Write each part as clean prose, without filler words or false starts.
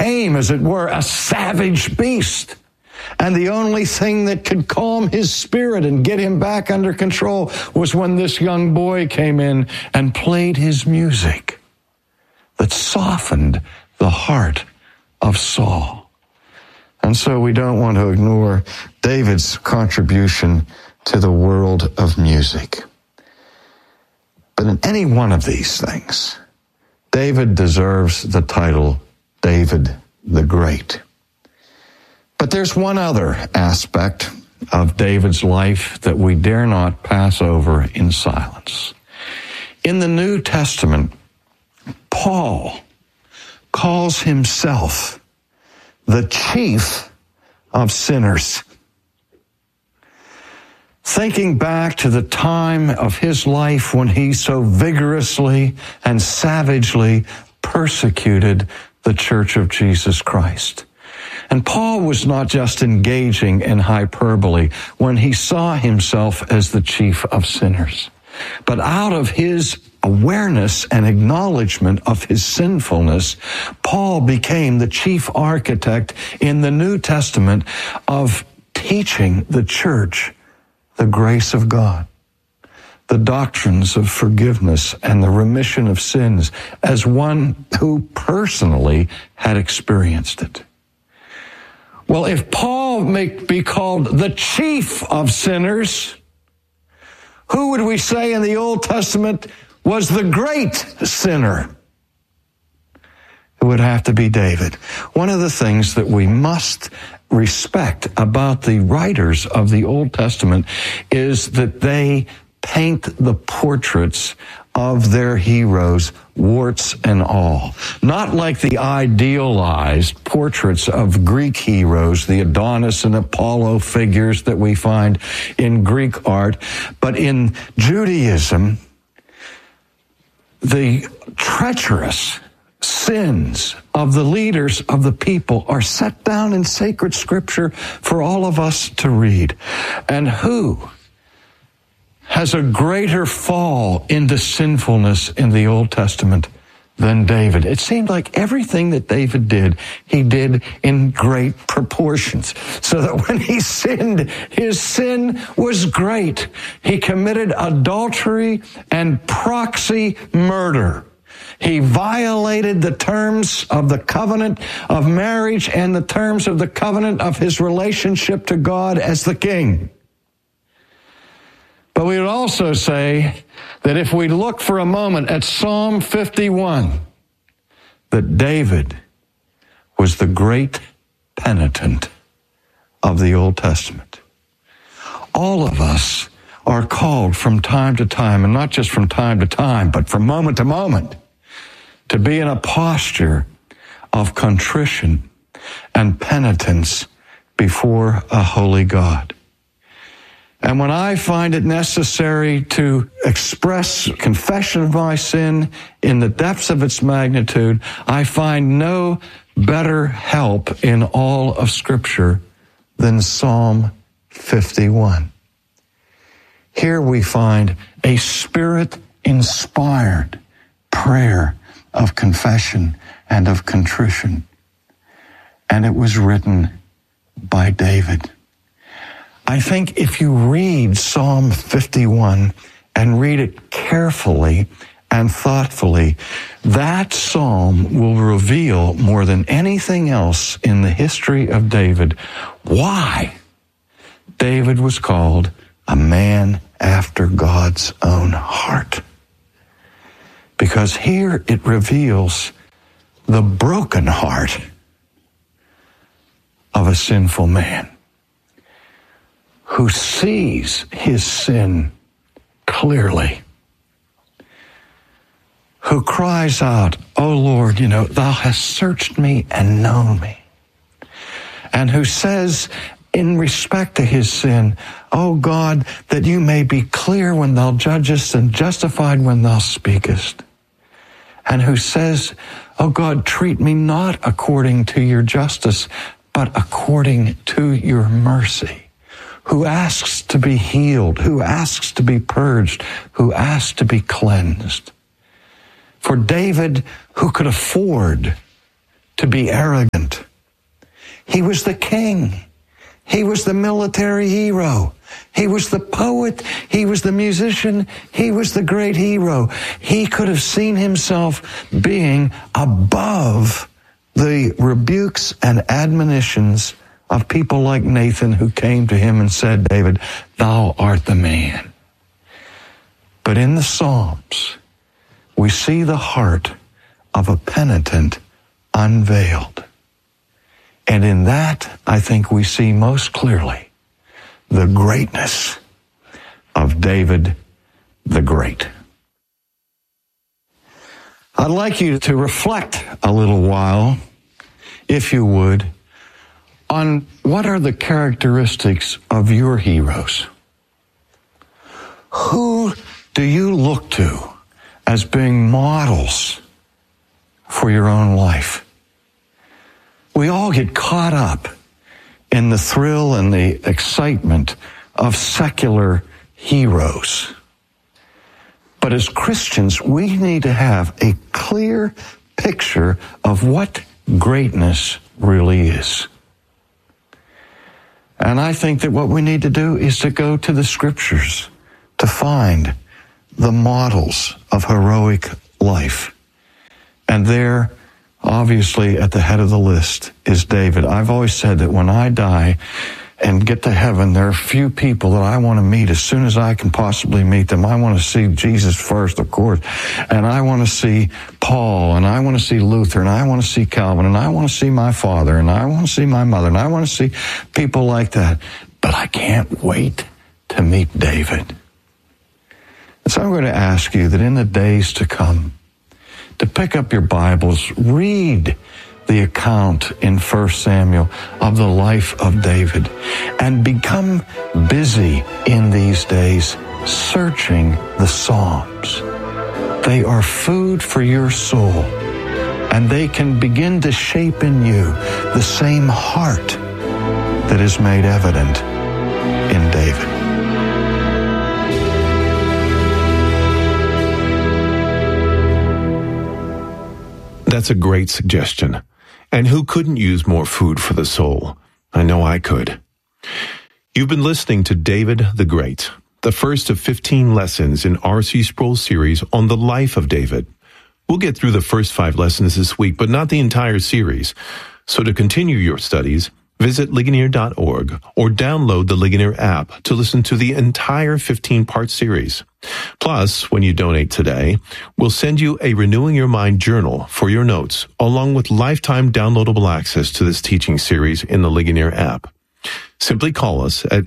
became, as it were, a savage beast. And the only thing that could calm his spirit and get him back under control was when this young boy came in and played his music that softened the heart of Saul. And so we don't want to ignore David's contribution to the world of music. But in any one of these things, David deserves the title David the Great. But there's one other aspect of David's life that we dare not pass over in silence. In the New Testament, Paul calls himself the chief of sinners. Thinking back to the time of his life when he so vigorously and savagely persecuted the Church of Jesus Christ. And Paul was not just engaging in hyperbole when he saw himself as the chief of sinners, but out of his awareness and acknowledgement of his sinfulness, Paul became the chief architect in the New Testament of teaching the church the grace of God, the doctrines of forgiveness and the remission of sins, as one who personally had experienced it. Well, if Paul may be called the chief of sinners, who would we say in the Old Testament was the great sinner? It would have to be David. One of the things that we must respect about the writers of the Old Testament is that they paint the portraits of their heroes, warts and all. Not like the idealized portraits of Greek heroes, the Adonis and Apollo figures that we find in Greek art, but in Judaism, the treacherous sins of the leaders of the people are set down in sacred scripture for all of us to read. And who has a greater fall into sinfulness in the Old Testament than David? It seemed like everything that David did, he did in great proportions. So that when he sinned, his sin was great. He committed adultery and proxy murder. He violated the terms of the covenant of marriage and the terms of the covenant of his relationship to God as the king. But we would also say that if we look for a moment at Psalm 51, that David was the great penitent of the Old Testament. All of us are called from time to time, and not just from time to time, but from moment to moment, to be in a posture of contrition and penitence before a holy God. And when I find it necessary to express confession of my sin in the depths of its magnitude, I find no better help in all of Scripture than Psalm 51. Here we find a Spirit-inspired prayer of confession and of contrition. And it was written by David. I think if you read Psalm 51 and read it carefully and thoughtfully, that psalm will reveal more than anything else in the history of David why David was called a man after God's own heart. Because here it reveals the broken heart of a sinful man who sees his sin clearly, who cries out, "Oh Lord, thou hast searched me and known me," and who says in respect to his sin, "Oh God, that you may be clear when thou judgest and justified when thou speakest," and who says, "Oh God, treat me not according to your justice, but according to your mercy," who asks to be healed, who asks to be purged, who asks to be cleansed. For David, who could afford to be arrogant. He was the king. He was the military hero. He was the poet. He was the musician. He was the great hero. He could have seen himself being above the rebukes and admonitions of people like Nathan, who came to him and said, David, thou art the man. But in the Psalms, we see the heart of a penitent unveiled. And in that, I think we see most clearly the greatness of David the Great. I'd like you to reflect a little while, if you would, on what are the characteristics of your heroes. Who do you look to as being models for your own life? We all get caught up in the thrill and the excitement of secular heroes. But as Christians, we need to have a clear picture of what greatness really is. And I think that what we need to do is to go to the Scriptures to find the models of heroic life. And there, obviously, at the head of the list is David. I've always said that when I die and get to heaven, there are few people that I want to meet as soon as I can possibly meet them. I want to see Jesus first, of course, and I want to see Paul, and I want to see Luther, and I want to see Calvin, and I want to see my father, and I want to see my mother, and I want to see people like that. But I can't wait to meet David. And so I'm going to ask you that in the days to come, to pick up your Bibles, read the account in 1 Samuel of the life of David, and become busy in these days searching the Psalms. They are food for your soul, and they can begin to shape in you the same heart that is made evident in David. That's a great suggestion. And who couldn't use more food for the soul? I know I could. You've been listening to David the Great, the first of 15 lessons in R.C. Sproul's series on the life of David. We'll get through the first 5 lessons this week, but not the entire series. So to continue your studies, visit Ligonier.org or download the Ligonier app to listen to the entire 15-part series. Plus, when you donate today, we'll send you a Renewing Your Mind journal for your notes, along with lifetime downloadable access to this teaching series in the Ligonier app. Simply call us at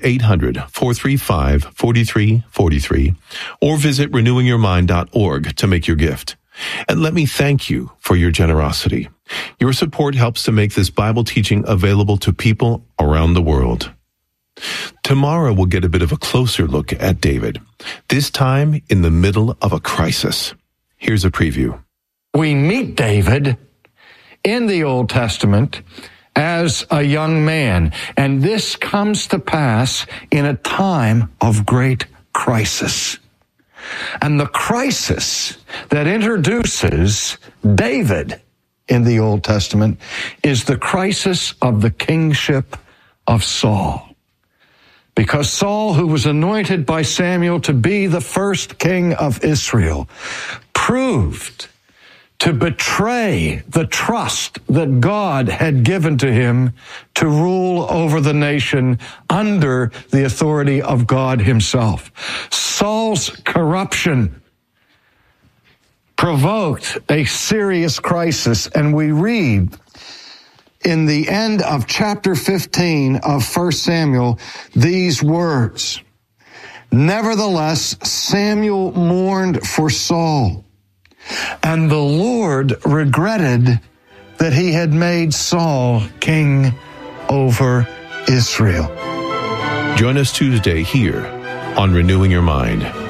800-435-4343 or visit renewingyourmind.org to make your gift. And let me thank you for your generosity. Your support helps to make this Bible teaching available to people around the world. Tomorrow we'll get a bit of a closer look at David, this time in the middle of a crisis. Here's a preview. We meet David in the Old Testament as a young man, and this comes to pass in a time of great crisis. And the crisis that introduces David in the Old Testament is the crisis of the kingship of Saul. Because Saul, who was anointed by Samuel to be the first king of Israel, proved to betray the trust that God had given to him to rule over the nation under the authority of God himself. Saul's corruption provoked a serious crisis, and we read in the end of chapter 15 of 1 Samuel these words, "Nevertheless, Samuel mourned for Saul, and the Lord regretted that he had made Saul king over Israel." Join us Tuesday here on Renewing Your Mind.